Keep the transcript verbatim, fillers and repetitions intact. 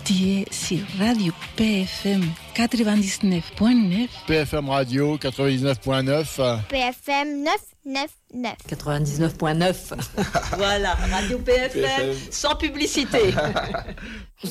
Tu es sur Radio P F M quatre-vingt-dix-neuf point neuf. P F M Radio quatre-vingt-dix-neuf point neuf. P F M neuf cent quatre-vingt-dix-neuf. quatre-vingt-dix-neuf point neuf. Voilà, Radio P F M, P F M. sans publicité.